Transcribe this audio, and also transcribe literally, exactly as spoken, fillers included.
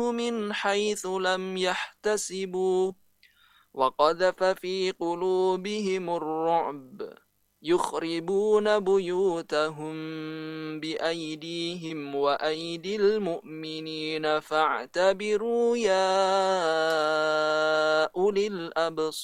من حيث لم يحتسبوا وقذف في قلوبهم الرعب يخربون بيوتهم بأيديهم وأيدي المؤمنين فاعتبروا يا أولي الأبصار